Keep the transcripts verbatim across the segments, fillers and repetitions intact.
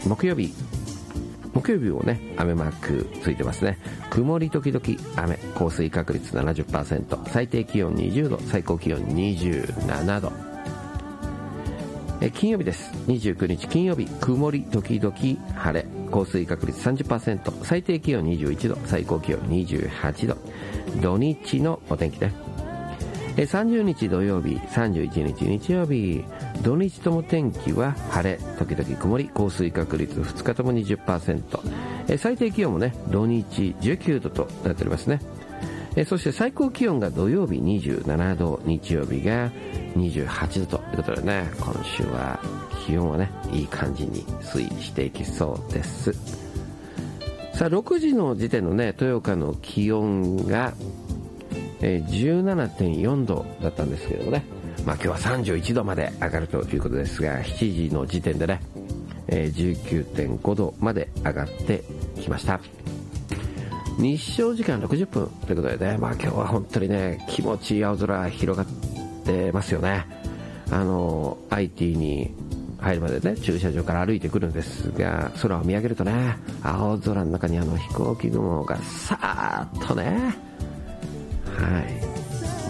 木曜日木曜日もね雨マークついてますね。曇り時々雨、降水確率 ななじゅっパーセント、 最低気温にじゅうど、最高気温にじゅうななど。え金曜日です。にじゅうくにち金曜日、曇り時々晴れ、降水確率 さんじゅっパーセント、 最低気温にじゅういちど、最高気温にじゅうはちど。土日のお天気ね。えさんじゅうにち土曜日、さんじゅういちにち日曜日、土日とも天気は晴れ時々曇り、降水確率ふつかとも にじゅっパーセント、 え最低気温もね土日じゅうきゅうどとなっておりますね。えそして最高気温が土曜日にじゅうななど、日曜日がにじゅうはちどということでね、今週は気温はねいい感じに推移していきそうです。さあろくじの時点のね豊岡の気温がえー、じゅうななてんよんどだったんですけどもね、まあ今日はさんじゅういちどまで上がるということですが、しちじの時点でね、えー、じゅうきゅうてんごどまで上がってきました。日照時間ろくじゅっぷんということでね、まあ今日は本当にね気持ちいい青空広がってますよね。あの アイティー に入るまでね駐車場から歩いてくるんですが、空を見上げるとね青空の中にあの飛行機雲がさーっとね、はい、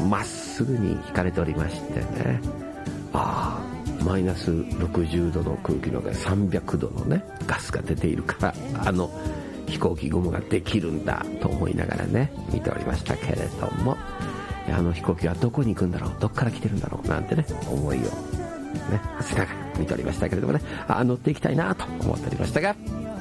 まっすぐに引かれておりましてね、ああマイナスろくじゅうどの空気の中でさんびゃくどのねガスが出ているからあの飛行機雲ができるんだと思いながらね見ておりましたけれども、あの飛行機はどこに行くんだろう、どっから来てるんだろうなんてね思いをね馳せながら見ておりましたけれどもね、あ乗っていきたいなと思っておりましたが、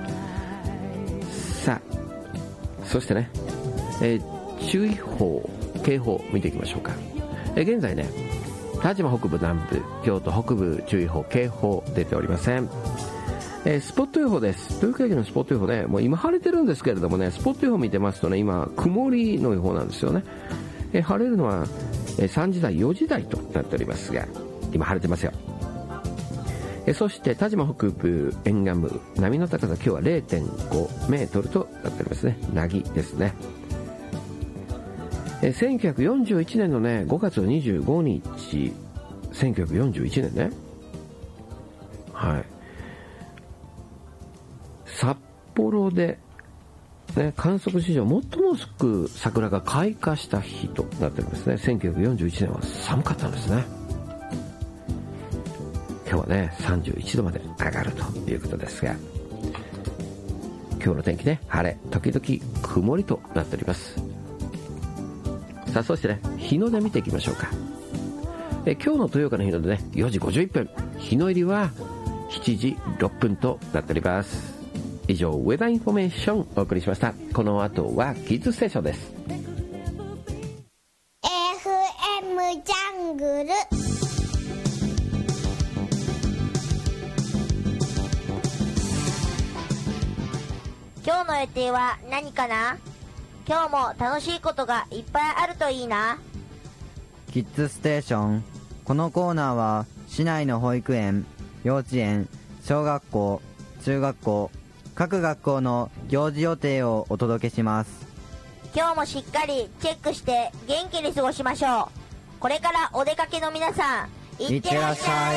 さあそしてね、えー注意報警報見ていきましょうか。え現在ね但馬北部南部、京都北部注意報警報出ておりません。えー、スポット予報です。豊岡駅のスポット予報ね、もう今晴れてるんですけれどもね、スポット予報見てますとね今曇りの予報なんですよね。えー、晴れるのは、えー、さんじ台よじ台となっておりますが、今晴れてますよ。えー、そして但馬北部沿岸部、波の高さ今日は れいてんごメートルとなっておりますね。凪ですね。せんきゅうひゃくよんじゅういちねんのねごがつにじゅうごにち、せんきゅうひゃくよんじゅういちねんね、はい札幌で、ね、観測史上最も遅く桜が開花した日となってるんですね。せんきゅうひゃくよんじゅういちねんは寒かったんですね。今日はねさんじゅういちどまで上がるということですが、今日の天気ね晴れ時々曇りとなっております。さあそしてね日の出見ていきましょうか。え今日の豊岡の日の出ねよじごじゅういっぷん、日の入りはしちじろっぷんとなっております。以上ウェザーインフォメーションお送りしました。この後はキッズステーションです。 エフエム ジャングル今日の予定は何かな？今日も楽しいことがいっぱいあるといいな。 キッズステーション。このコーナーは市内の保育園、幼稚園、小学校、中学校、各学校の行事予定をお届けします。 今日もしっかりチェックして元気に過ごしましょう。これからお出かけの皆さん、いってらっしゃい。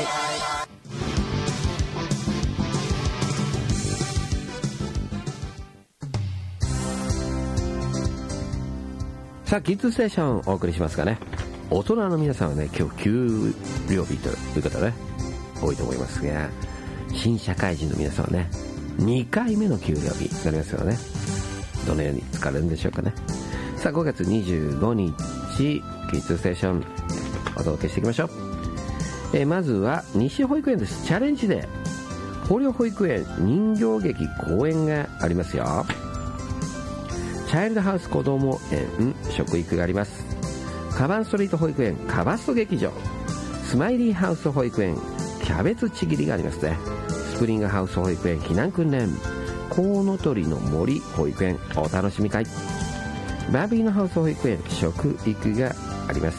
さあキッズステーションお送りしますがね、大人の皆さんはね今日給料日という方ね多いと思いますが、新社会人の皆さんはねにかいめの給料日になりますよね。どのように使われるんでしょうかね。さあごがつにじゅうごにちキッズステーションお届けしていきましょう。えー、まずは西保育園です。チャレンジデー、豊陵保育園人形劇公演がありますよ。チャイルドハウス子ども園食育があります。カバンストリート保育園カバスト劇場、スマイリーハウス保育園キャベツちぎりがありますね。スプリングハウス保育園避難訓練、コウノトリの森保育園お楽しみ会、バービーのハウス保育園食育があります。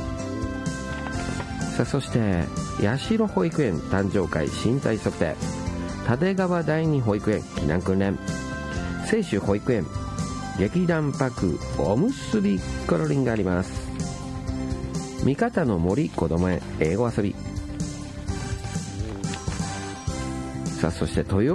さあそして八代保育園誕生会身体測定、立川第二保育園避難訓練、清州保育園劇団パクおむすびコロリンがあります。三方の森こども園英語遊び。さあそして豊